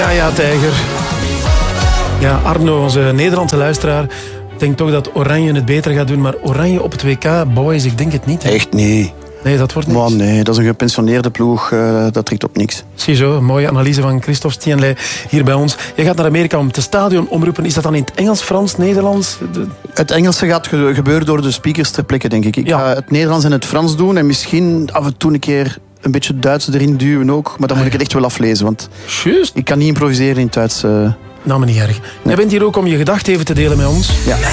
Ja, Tijger. Ja, Arno, onze Nederlandse luisteraar, denkt toch dat Oranje het beter gaat doen. Maar Oranje op het WK, boys, ik denk het niet. Hè? Echt niet. Nee, dat wordt niks. Maar nee, dat is een gepensioneerde ploeg. Dat trekt op niks. Ziezo, een mooie analyse van Christophe Stienley hier bij ons. Je gaat naar Amerika om te stadion omroepen. Is dat dan in het Engels, Frans, Nederlands? Het Engelse gaat gebeuren door de speakers ter plekke, denk ik. Ik ga het Nederlands en het Frans doen. En misschien af en toe een keer een beetje Duits erin duwen ook. Maar dan moet ik het echt wel aflezen. Want Juist. ik kan niet improviseren in het Duits. Nou, maar niet erg. Jij bent hier ook om je gedachten even te delen met ons. Ja.